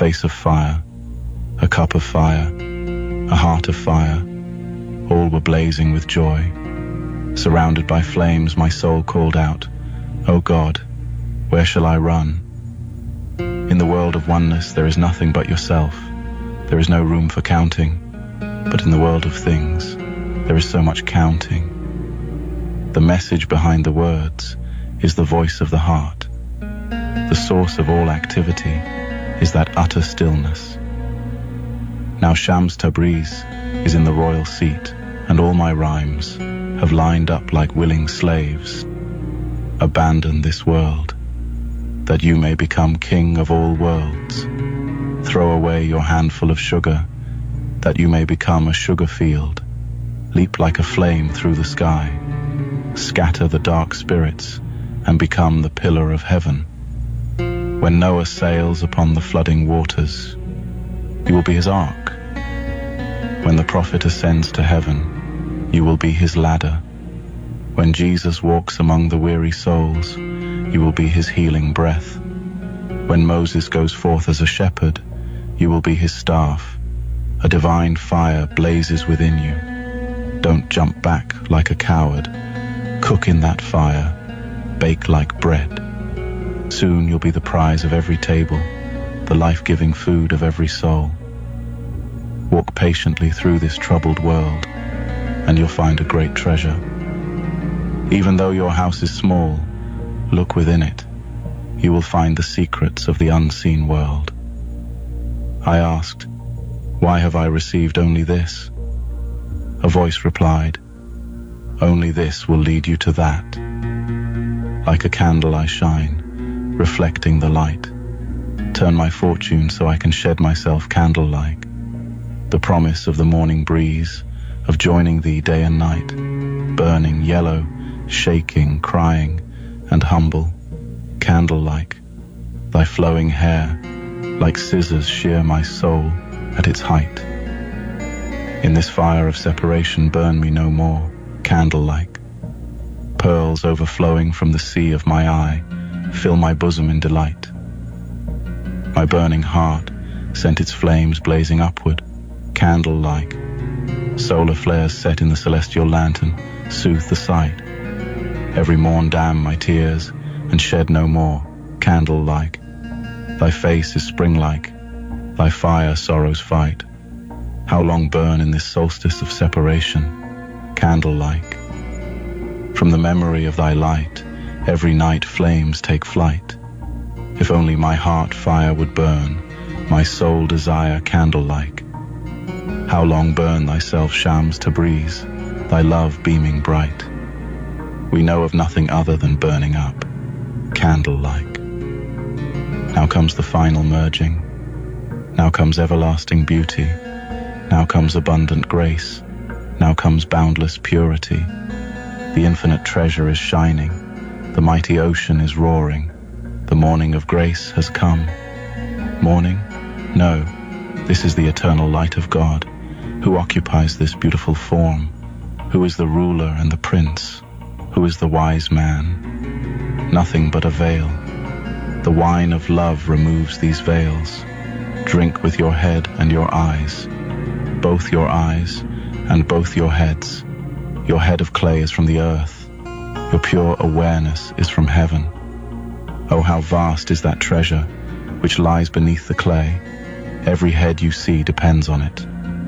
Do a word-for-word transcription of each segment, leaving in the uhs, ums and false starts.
face of fire, a cup of fire, a heart of fire. All were blazing with joy. Surrounded by flames, my soul called out, "O God, where shall I run?" In the world of oneness there is nothing but yourself. There is no room for counting. But in the world of things, there is so much counting. The message behind the words is the voice of the heart. The source of all activity is that utter stillness. Now Shams Tabriz is in the royal seat, and all my rhymes have lined up like willing slaves. Abandon this world, that you may become king of all worlds. Throw away your handful of sugar, that you may become a sugar field. Leap like a flame through the sky. Scatter the dark spirits and become the pillar of heaven. When Noah sails upon the flooding waters, you will be his ark. When the prophet ascends to heaven, you will be his ladder. When Jesus walks among the weary souls, you will be his healing breath. When Moses goes forth as a shepherd, you will be his staff. A divine fire blazes within you. Don't jump back like a coward. Cook in that fire. Bake like bread. Soon you'll be the prize of every table, the life-giving food of every soul. Walk patiently through this troubled world, and you'll find a great treasure. Even though your house is small, look within it. You will find the secrets of the unseen world. I asked, "Why have I received only this?" A voice replied, "Only this will lead you to that." Like a candle I shine, reflecting the light. Turn my fortune so I can shed myself candle-like. The promise of the morning breeze, of joining thee day and night, burning yellow, shaking, crying, and humble, candle-like. Thy flowing hair, like scissors, shear my soul at its height. In this fire of separation burn me no more, candle-like. Pearls overflowing from the sea of my eye fill my bosom in delight. My burning heart sent its flames blazing upward, candle-like. Solar flares set in the celestial lantern soothe the sight. Every morn dam my tears and shed no more, candle-like. Thy face is spring-like, thy fire sorrow's fight. How long burn in this solstice of separation, candle-like. From the memory of thy light, every night flames take flight. If only my heart fire would burn, my soul desire candle-like. How long burn thyself, Shams Tabriz, thy love beaming bright. We know of nothing other than burning up, candle-like. Now comes the final merging. Now comes everlasting beauty. Now comes abundant grace. Now comes boundless purity. The infinite treasure is shining. The mighty ocean is roaring. The morning of grace has come. Morning? No, this is the eternal light of God, who occupies this beautiful form, who is the ruler and the prince, who is the wise man. Nothing but a veil. The wine of love removes these veils. Drink with your head and your eyes, both your eyes and both your heads. Your head of clay is from the earth. Your pure awareness is from heaven. Oh, how vast is that treasure which lies beneath the clay. Every head you see depends on it.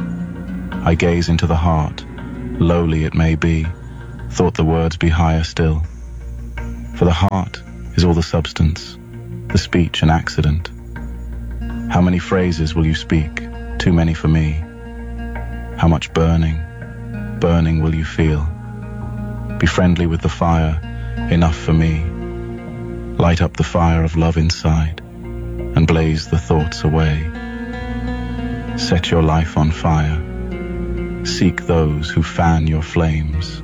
I gaze into the heart, lowly it may be, thought the words be higher still. For the heart is all the substance, the speech an accident. How many phrases will you speak? Too many for me. How much burning, burning will you feel? Be friendly with the fire, enough for me. Light up the fire of love inside, and blaze the thoughts away. Set your life on fire. Seek those who fan your flames.